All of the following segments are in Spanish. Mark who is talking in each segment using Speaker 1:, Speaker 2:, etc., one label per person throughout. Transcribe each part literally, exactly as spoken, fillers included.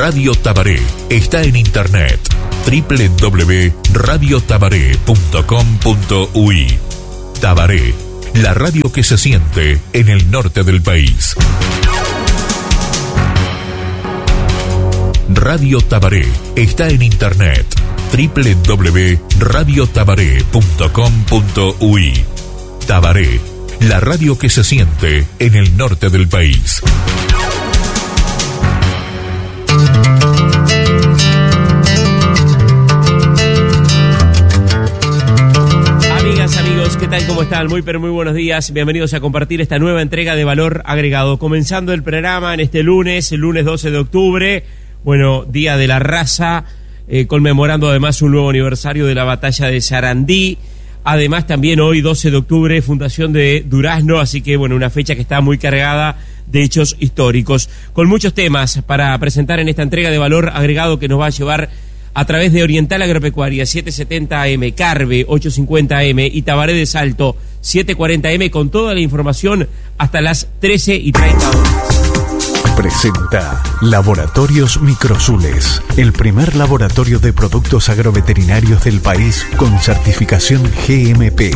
Speaker 1: Radio Tabaré está en internet doble u doble u doble u punto radio tabaré punto com punto uy. Tabaré, la radio que se siente en el norte del país. Radio Tabaré está en internet doble u doble u doble u punto radio tabaré punto com punto uy. Tabaré, la radio que se siente en el norte del país.
Speaker 2: Amigas, amigos, ¿qué tal? ¿Cómo están? Muy pero muy buenos días. Bienvenidos a compartir esta nueva entrega de Valor Agregado. Comenzando el programa en este lunes, el lunes doce de octubre, bueno, Día de la Raza, eh, conmemorando además un nuevo aniversario de la batalla de Sarandí. Además también hoy doce de octubre, fundación de Durazno, así que bueno, una fecha que está muy cargada de hechos históricos. Con muchos temas para presentar en esta entrega de Valor Agregado que nos va a llevar a través de Oriental Agropecuaria setecientos setenta A M, Carve ochocientos cincuenta A M y Tabaré de Salto setecientos cuarenta A M, con toda la información hasta las trece y treinta horas.
Speaker 3: Presenta Laboratorios Microsules, el primer laboratorio de productos agroveterinarios del país con certificación G M P.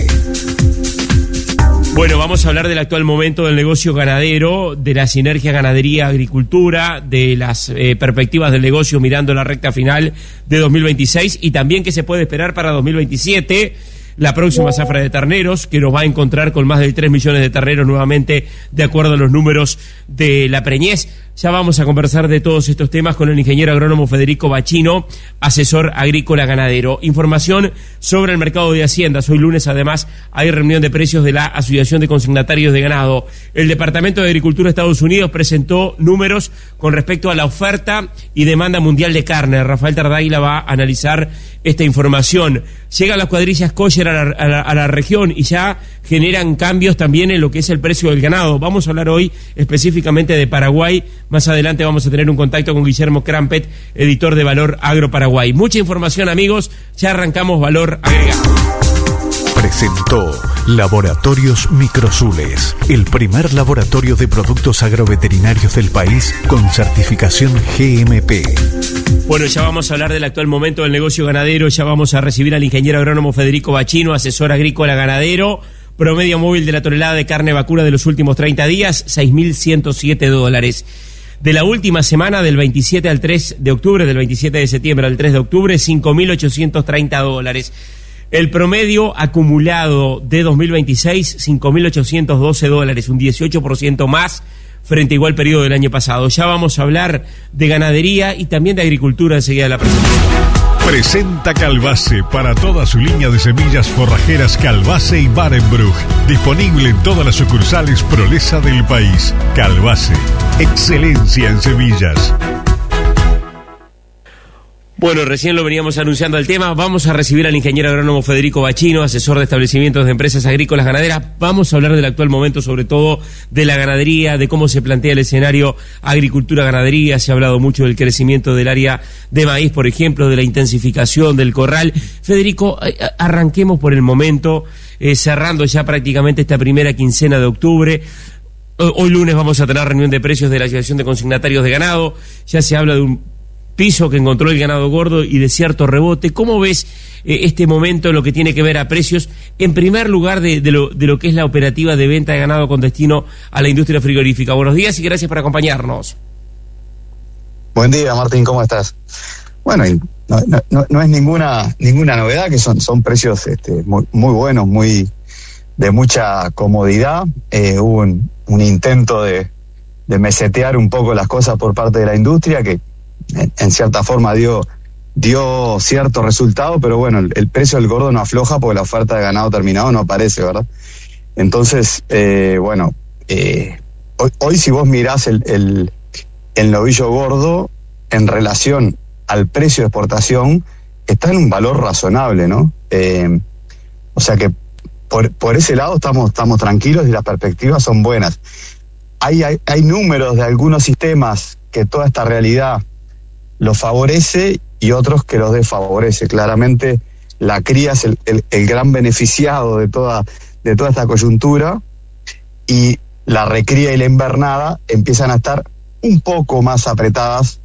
Speaker 2: Bueno, vamos a hablar del actual momento del negocio ganadero, de la sinergia ganadería-agricultura, de las eh, perspectivas del negocio mirando la recta final de dos mil veintiséis y también qué se puede esperar para dos mil veintisiete. La próxima zafra de terneros, que nos va a encontrar con más de tres millones de terneros nuevamente, de acuerdo a los números de la Preñez. Ya vamos a conversar de todos estos temas con el ingeniero agrónomo Federico Bachino, asesor agrícola ganadero. Información sobre el mercado de Haciendas. Hoy lunes, además, hay reunión de precios de la Asociación de Consignatarios de Ganado. El Departamento de Agricultura de Estados Unidos presentó números con respecto a la oferta y demanda mundial de carne. Rafael Tardaila va a analizar esta información. Llegan las cuadrillas kosher a la, a, la, a la región y ya generan cambios también en lo que es el precio del ganado. Vamos a hablar hoy específicamente de Paraguay. Más adelante vamos a tener un contacto con Guillermo Crampet, editor de Valor Agro Paraguay. Mucha información, amigos. Ya arrancamos Valor Agregado.
Speaker 3: Presentó Laboratorios Microsules, el primer laboratorio de productos agroveterinarios del país con certificación G M P.
Speaker 2: Bueno, ya vamos a hablar del actual momento del negocio ganadero. Ya vamos a recibir al ingeniero agrónomo Federico Bachino, asesor agrícola ganadero. Promedio móvil de la tonelada de carne vacuna de los últimos treinta días, seis mil ciento siete dólares. De la última semana, del veintisiete al tres de octubre, del veintisiete de septiembre al tres de octubre, cinco mil ochocientos treinta dólares. El promedio acumulado de dos mil veintiséis, cinco mil ochocientos doce dólares, un dieciocho por ciento más frente a igual periodo del año pasado. Ya vamos a hablar de ganadería y también de agricultura enseguida de la presentación.
Speaker 1: Presenta Calbase para toda su línea de semillas forrajeras Calbase y Barenbruch. Disponible en todas las sucursales Prolesa del país. Calbase, excelencia en semillas.
Speaker 2: Bueno, recién lo veníamos anunciando el tema. Vamos a recibir al ingeniero agrónomo Federico Bachino, asesor de establecimientos de empresas agrícolas ganaderas. Vamos a hablar del actual momento, sobre todo de la ganadería, de cómo se plantea el escenario agricultura-ganadería. Se ha hablado mucho del crecimiento del área de maíz, por ejemplo, de la intensificación del corral. Federico, arranquemos por el momento, eh, cerrando ya prácticamente esta primera quincena de octubre. Hoy lunes vamos a tener reunión de precios de la Asociación de Consignatarios de Ganado. Ya se habla de un piso que encontró el ganado gordo y de cierto rebote. ¿Cómo ves eh, este momento en lo que tiene que ver a precios? En primer lugar, de, de, lo, de lo que es la operativa de venta de ganado con destino a la industria frigorífica. Buenos días y gracias por acompañarnos.
Speaker 4: Buen día, Martín, ¿cómo estás? Bueno, no, no, no es ninguna ninguna novedad, que son, son precios este, muy, muy buenos, muy de mucha comodidad. Eh, hubo un, un intento de, de mesetear un poco las cosas por parte de la industria, que En, en cierta forma dio dio cierto resultado, pero bueno, el, el precio del gordo no afloja porque la oferta de ganado terminado no aparece, ¿verdad? Entonces, eh, bueno, eh, hoy, hoy si vos mirás el, el, el novillo gordo en relación al precio de exportación, está en un valor razonable, ¿no? Eh, o sea que por, por ese lado estamos, estamos tranquilos y las perspectivas son buenas. Hay, hay, hay números de algunos sistemas que toda esta realidad los favorece y otros que los desfavorece. Claramente la cría es el, el, el gran beneficiado de toda, de toda esta coyuntura, y la recría y la invernada empiezan a estar un poco más apretadas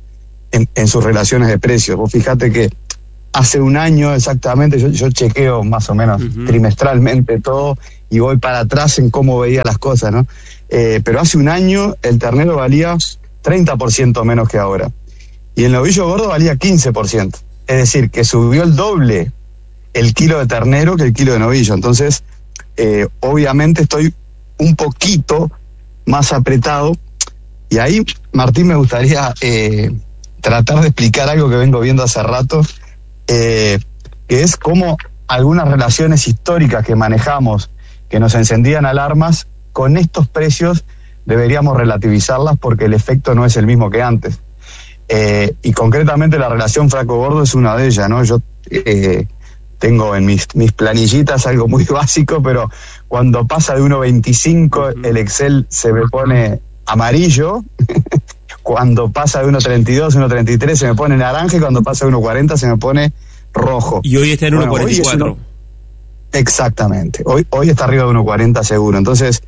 Speaker 4: en, en sus relaciones de precios. Vos fijate que hace un año exactamente, yo, yo chequeo más o menos uh-huh. trimestralmente todo y voy para atrás en cómo veía las cosas, ¿no? Eh, pero hace un año el ternero valía treinta por ciento menos que ahora. Y el novillo gordo valía quince por ciento. Es decir, que subió el doble el kilo de ternero que el kilo de novillo. Entonces, eh, obviamente estoy un poquito más apretado. Y ahí, Martín, me gustaría eh, tratar de explicar algo que vengo viendo hace rato, eh, que es cómo algunas relaciones históricas que manejamos, que nos encendían alarmas, con estos precios deberíamos relativizarlas porque el efecto no es el mismo que antes. Eh, y concretamente la relación franco-gordo es una de ellas, ¿no? Yo eh, tengo en mis, mis planillitas algo muy básico, pero cuando pasa de uno veinticinco el Excel se me pone amarillo, cuando pasa de uno treinta y dos, uno treinta y tres se me pone naranja, y cuando pasa de uno cuarenta se me pone rojo.
Speaker 2: Y hoy está en bueno, uno cuarenta y cuatro. Uno...
Speaker 4: Exactamente, hoy, hoy está arriba de uno cuarenta seguro. Entonces,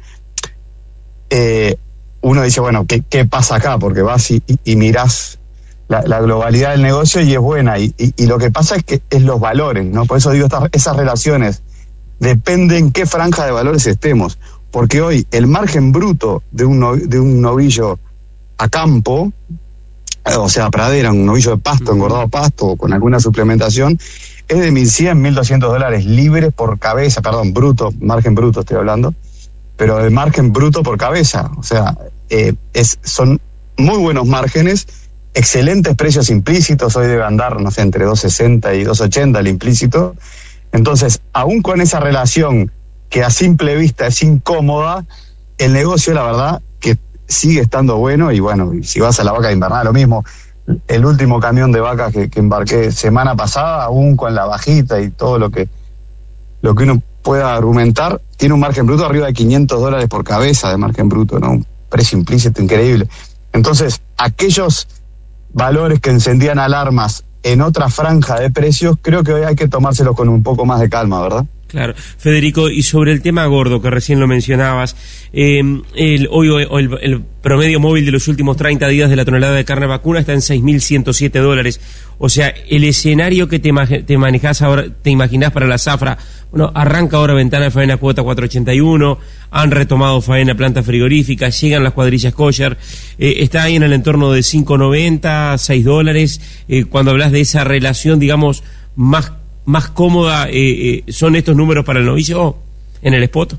Speaker 4: eh, uno dice, bueno, ¿qué, qué pasa acá? Porque vas y, y, y mirás La, la globalidad del negocio y es buena, y, y, y lo que pasa es que es los valores, ¿no? Por eso digo, estas, esas relaciones depende en qué franja de valores estemos, porque hoy el margen bruto de un, no, de un novillo a campo, o sea, pradera, un novillo de pasto, engordado pasto, con alguna suplementación, es de mil cien, mil doscientos dólares libres por cabeza, perdón, bruto, margen bruto estoy hablando, pero de margen bruto por cabeza, o sea, eh, es, son muy buenos márgenes, excelentes precios implícitos, hoy debe andar, no sé, entre dos sesenta y dos ochenta el implícito. Entonces, aún con esa relación que a simple vista es incómoda, el negocio, la verdad, que sigue estando bueno. Y bueno, si vas a la vaca de invernada, lo mismo. El último camión de vacas que, que embarqué semana pasada, aún con la bajita y todo lo que, lo que uno pueda argumentar, tiene un margen bruto arriba de quinientos dólares por cabeza de margen bruto, ¿no? Un precio implícito increíble. Entonces, aquellos valores que encendían alarmas en otra franja de precios, creo que hoy hay que tomárselos con un poco más de calma, ¿verdad?
Speaker 2: Claro. Federico, y sobre el tema gordo, que recién lo mencionabas, eh, el, hoy el, el promedio móvil de los últimos treinta días de la tonelada de carne vacuna está en seis mil ciento siete dólares. O sea, el escenario que te, te manejás ahora, te imaginás para la zafra, bueno, arranca ahora ventana de faena cuota cuatro ochenta y uno, han retomado faena planta frigorífica, llegan las cuadrillas kosher, eh, está ahí en el entorno de cinco noventa, seis dólares, eh, cuando hablas de esa relación, digamos, más más cómoda, eh, eh, ¿son estos números para el novillo en el spot?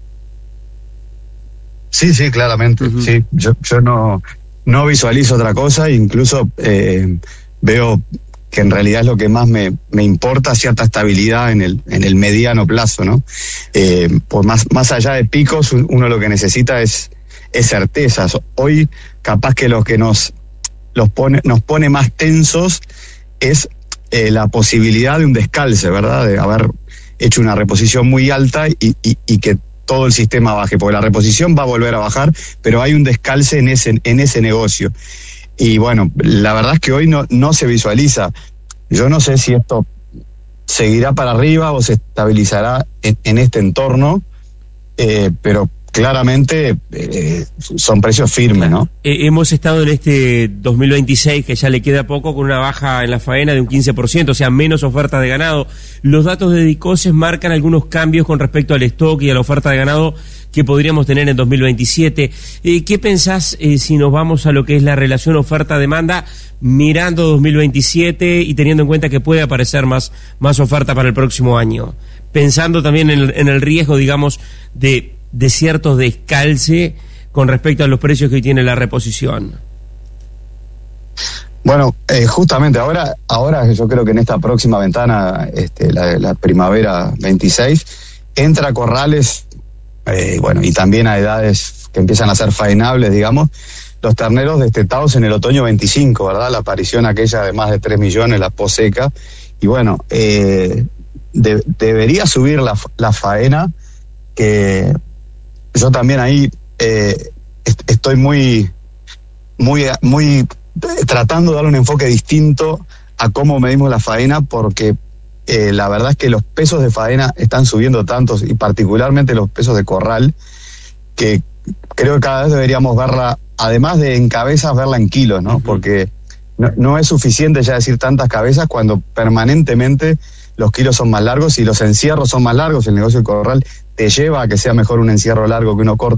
Speaker 4: Sí, sí, claramente. Uh-huh. Sí, yo, yo no, no visualizo otra cosa, incluso eh, veo que en realidad es lo que más me, me importa, cierta estabilidad en el, en el mediano plazo, ¿no? Eh, por más, más allá de picos, uno lo que necesita es, es certezas. Hoy, capaz que lo que nos, los pone, nos pone más tensos es Eh, la posibilidad de un descalce, ¿verdad? De haber hecho una reposición muy alta y, y, y que todo el sistema baje, porque la reposición va a volver a bajar, pero hay un descalce en ese, en ese negocio. Y bueno, la verdad es que hoy no, no se visualiza. Yo no sé si esto seguirá para arriba o se estabilizará en, en este entorno, eh, pero claramente eh, son precios firmes, ¿no?
Speaker 2: Eh, hemos estado en este dos mil veintiséis, que ya le queda poco, con una baja en la faena de un quince por ciento, o sea, menos oferta de ganado. Los datos de DICOSES marcan algunos cambios con respecto al stock y a la oferta de ganado que podríamos tener en dos mil veintisiete. Eh, ¿Qué pensás eh, si nos vamos a lo que es la relación oferta-demanda, mirando dos mil veintisiete y teniendo en cuenta que puede aparecer más, más oferta para el próximo año? Pensando también en el, en el riesgo, digamos, de de cierto descalce con respecto a los precios que hoy tiene la reposición.
Speaker 4: Bueno, eh, justamente ahora, ahora yo creo que en esta próxima ventana, este, la, la primavera veintiséis, entra a corrales, eh, bueno, y también a edades que empiezan a ser faenables, digamos, los terneros destetados en el otoño veinticinco, ¿verdad? La aparición aquella de más de tres millones, la poseca, y bueno, eh, de, debería subir la, la faena, que yo también ahí eh, est- estoy muy, muy, muy tratando de darle un enfoque distinto a cómo medimos la faena, porque eh, la verdad es que los pesos de faena están subiendo tantos, y particularmente los pesos de corral, que creo que cada vez deberíamos verla, además de en cabezas, verla en kilos, ¿no? Uh-huh. Porque no, no es suficiente ya decir tantas cabezas cuando permanentemente los kilos son más largos y los encierros son más largos. El negocio del corral te lleva a que sea mejor un encierro largo que uno corto.